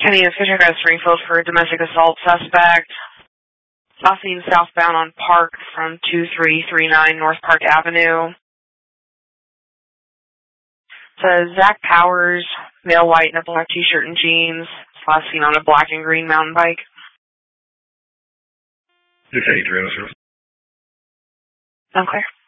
Kenny, the Fisher Ghost Springfield for a domestic assault suspect. Last seen southbound on Park from 2339 North Park Avenue. Says Zach Powers, male white in a black t-shirt and jeans. Last seen on a black and green mountain bike. It's Adrian, sir. Okay.